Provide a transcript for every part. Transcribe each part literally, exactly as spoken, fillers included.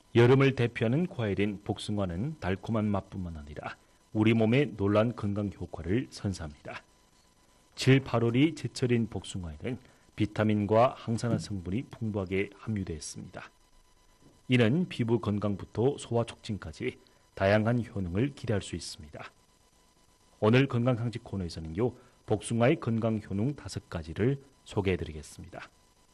여름을 대표하는 과일인 복숭아는 달콤한 맛뿐만 아니라 우리 몸에 놀라운 건강 효과를 선사합니다. 칠, 팔월이 제철인 복숭아에는 비타민과 항산화 성분이 풍부하게 함유되어 있습니다. 이는 피부 건강부터 소화 촉진까지 다양한 효능을 기대할 수 있습니다. 오늘 건강상식 코너에서는요, 복숭아의 건강 효능 다섯 가지를 소개해드리겠습니다.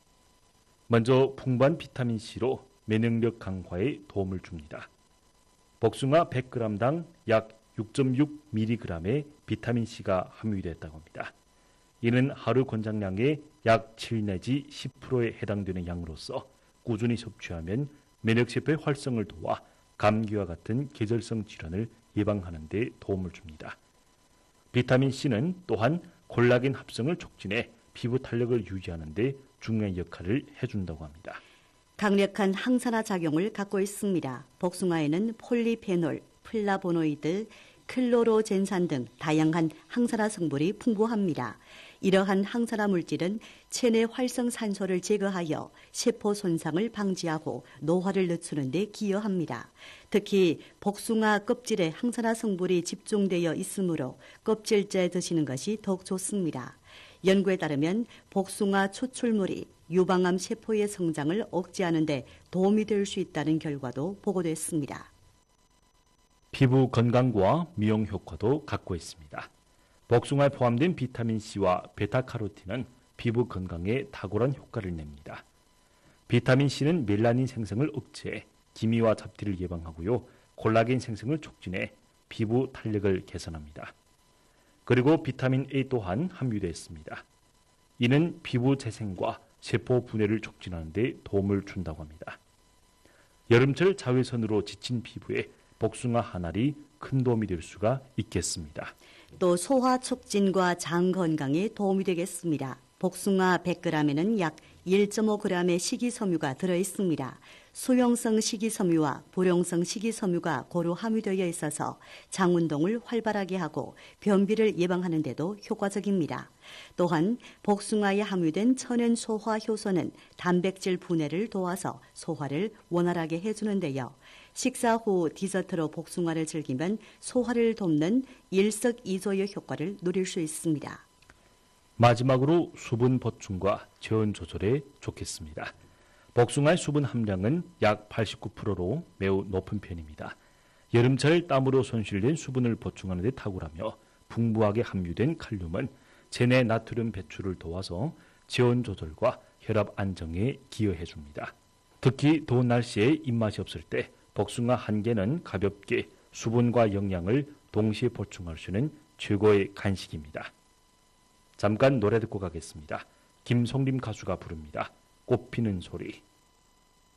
먼저 풍부한 비타민C로 면역력 강화에 도움을 줍니다. 복숭아 백 그램당 약 육 점 육 밀리그램의 비타민C가 함유되어 있다고 합니다. 이는 하루 권장량의 약 칠 내지 십 퍼센트에 해당되는 양으로서 꾸준히 섭취하면 면역세포의 활성을 도와 감기와 같은 계절성 질환을 예방하는 데 도움을 줍니다. 비타민C는 또한 콜라겐 합성을 촉진해 피부 탄력을 유지하는 데 중요한 역할을 해준다고 합니다. 강력한 항산화 작용을 갖고 있습니다. 복숭아에는 폴리페놀, 플라보노이드, 클로로젠산 등 다양한 항산화 성분이 풍부합니다. 이러한 항산화 물질은 체내 활성산소를 제거하여 세포 손상을 방지하고 노화를 늦추는 데 기여합니다. 특히 복숭아 껍질에 항산화 성분이 집중되어 있으므로 껍질째 드시는 것이 더욱 좋습니다. 연구에 따르면 복숭아 추출물이 유방암 세포의 성장을 억제하는 데 도움이 될 수 있다는 결과도 보고됐습니다. 피부 건강과 미용 효과도 갖고 있습니다. 복숭아에 포함된 비타민C와 베타카로틴은 피부 건강에 탁월한 효과를 냅니다. 비타민C는 멜라닌 생성을 억제해 기미와 잡티를 예방하고요, 콜라겐 생성을 촉진해 피부 탄력을 개선합니다. 그리고 비타민 A 또한 함유되어 있습니다. 이는 피부 재생과 세포 분해를 촉진하는 데 도움을 준다고 합니다. 여름철 자외선으로 지친 피부에 복숭아 한 알이 큰 도움이 될 수가 있겠습니다. 또 소화 촉진과 장 건강에 도움이 되겠습니다. 복숭아 백 그램에는 약 일 점 오 그램의 식이섬유가 들어있습니다. 수용성 식이섬유와 불용성 식이섬유가 고루 함유되어 있어서 장 운동을 활발하게 하고 변비를 예방하는 데도 효과적입니다. 또한 복숭아에 함유된 천연 소화 효소는 단백질 분해를 도와서 소화를 원활하게 해주는데요. 식사 후 디저트로 복숭아를 즐기면 소화를 돕는 일석이조의 효과를 누릴 수 있습니다. 마지막으로 수분 보충과 체온 조절에 좋겠습니다. 복숭아의 수분 함량은 약 팔십구 퍼센트로 매우 높은 편입니다. 여름철 땀으로 손실된 수분을 보충하는 데 탁월하며 풍부하게 함유된 칼륨은 체내 나트륨 배출을 도와서 체온 조절과 혈압 안정에 기여해 줍니다. 특히 더운 날씨에 입맛이 없을 때 복숭아 한 개는 가볍게 수분과 영양을 동시에 보충할 수 있는 최고의 간식입니다. 잠깐 노래 듣고 가겠습니다. 김송림 가수가 부릅니다. 꽃피는 소리.